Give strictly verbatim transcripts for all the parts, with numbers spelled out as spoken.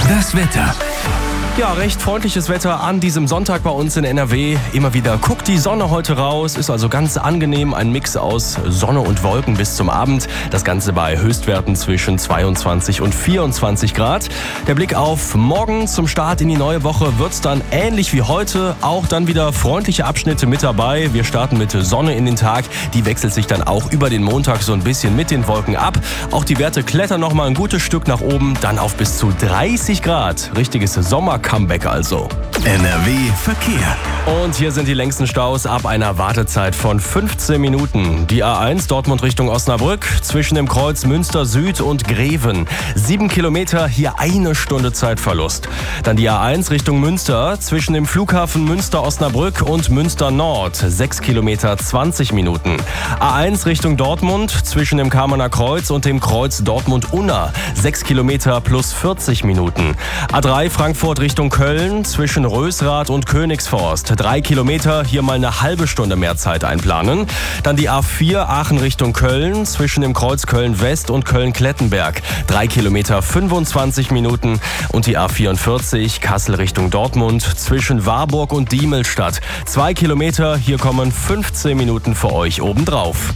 Das Wetter. Ja, recht freundliches Wetter an diesem Sonntag bei uns in N R W. Immer wieder guckt die Sonne heute raus, ist also ganz angenehm. Ein Mix aus Sonne und Wolken bis zum Abend. Das Ganze bei Höchstwerten zwischen zweiundzwanzig und vierundzwanzig Grad. Der Blick auf morgen zum Start in die neue Woche wird's dann ähnlich wie heute. Auch dann wieder freundliche Abschnitte mit dabei. Wir starten mit Sonne in den Tag. Die wechselt sich dann auch über den Montag so ein bisschen mit den Wolken ab. Auch die Werte klettern noch mal ein gutes Stück nach oben. Dann auf bis zu dreißig Grad. Richtiges Sommer Comeback also. N R W Verkehr. Und hier sind die längsten Staus ab einer Wartezeit von fünfzehn Minuten. Die A eins Dortmund Richtung Osnabrück zwischen dem Kreuz Münster Süd und Greven. Sieben Kilometer, hier eine Stunde Zeitverlust. Dann die A eins Richtung Münster zwischen dem Flughafen Münster-Osnabrück und Münster Nord. Sechs Kilometer, zwanzig Minuten. A eins Richtung Dortmund zwischen dem Kamener Kreuz und dem Kreuz Dortmund-Unna. Sechs Kilometer plus vierzig Minuten. A drei Frankfurt Richtung Köln zwischen Rösrath und Königsforst. Drei Kilometer, hier mal eine halbe Stunde mehr Zeit einplanen. Dann die A vier Aachen Richtung Köln zwischen dem Kreuz Köln-West und Köln-Klettenberg. Drei Kilometer, fünfundzwanzig Minuten. Und die A vierundvierzig Kassel Richtung Dortmund zwischen Warburg und Diemelstadt. Zwei Kilometer, hier kommen fünfzehn Minuten für euch obendrauf.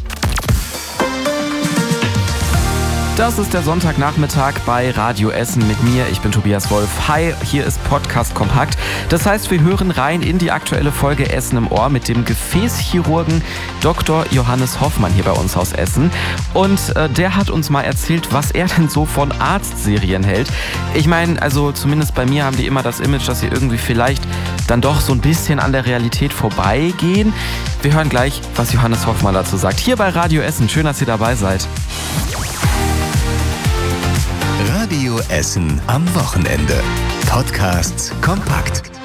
Das ist der Sonntagnachmittag bei Radio Essen mit mir. Ich bin Tobias Wolf. Hi, hier ist Podcast Kompakt. Das heißt, wir hören rein in die aktuelle Folge Essen im Ohr mit dem Gefäßchirurgen Doktor Johannes Hoffmann hier bei uns aus Essen. Und äh, der hat uns mal erzählt, was er denn so von Arztserien hält. Ich meine, also zumindest bei mir haben die immer das Image, dass sie irgendwie vielleicht dann doch so ein bisschen an der Realität vorbeigehen. Wir hören gleich, was Johannes Hoffmann dazu sagt. Hier bei Radio Essen. Schön, dass ihr dabei seid. Radio Essen am Wochenende. Podcasts kompakt.